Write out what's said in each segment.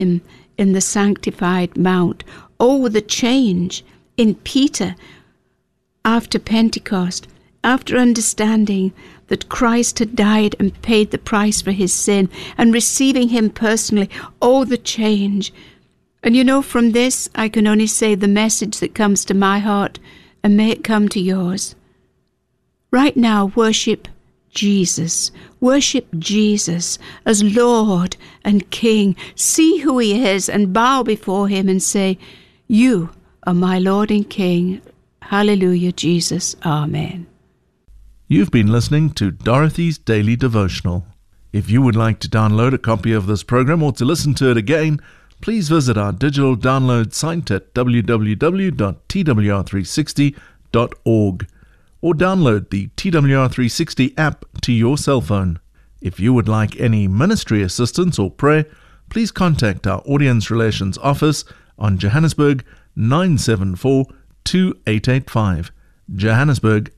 him in the sanctified mount. Oh, the change in Peter after Pentecost, after understanding that Christ had died and paid the price for his sin and receiving him personally. Oh, the change. And you know, from this, I can only say the message that comes to my heart, and may it come to yours. Right now, worship Jesus. Worship Jesus as Lord and King. See who he is and bow before him and say, you are my Lord and King. Hallelujah, Jesus. Amen. You've been listening to Dorothy's Daily Devotional. If you would like to download a copy of this program or to listen to it again, please visit our digital download site at www.twr360.org or download the TWR360 app to your cell phone. If you would like any ministry assistance or prayer, please contact our Audience Relations Office on Johannesburg 974-2885. Johannesburg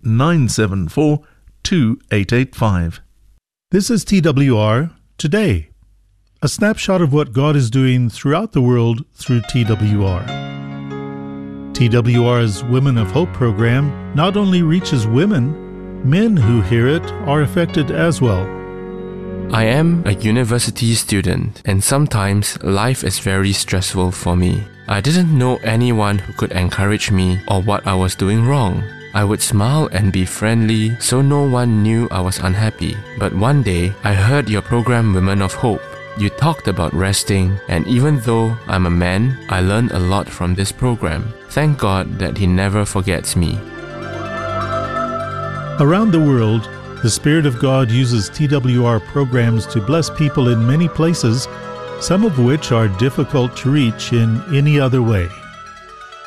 974-2885. This is TWR Today, a snapshot of what God is doing throughout the world through TWR. TWR's Women of Hope program not only reaches women, men who hear it are affected as well. I am a university student, and sometimes life is very stressful for me. I didn't know anyone who could encourage me or what I was doing wrong. I would smile and be friendly so no one knew I was unhappy. But one day, I heard your program Women of Hope. You talked about resting, and even though I'm a man, I learned a lot from this program. Thank God that He never forgets me. Around the world, the Spirit of God uses TWR programs to bless people in many places, some of which are difficult to reach in any other way.